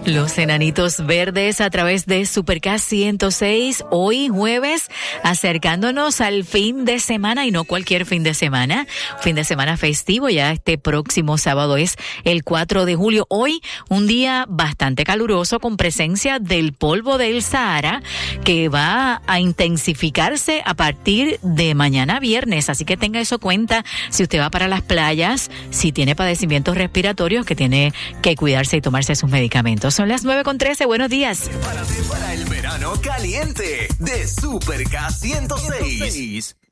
Los Enanitos Verdes a través de Supercast 106, hoy jueves, acercándonos al fin de semana, y no cualquier fin de semana festivo. Ya este próximo sábado es el 4 de julio. Hoy un día bastante caluroso con presencia del polvo del Sahara que va a intensificarse a partir de mañana viernes, así que tenga eso en cuenta si usted va para las playas, si tiene padecimientos respiratorios, que tiene que cuidarse y tomarse sus medicamentos. Son las 9:13, buenos días. Prepárate para el verano caliente de Supercast 106.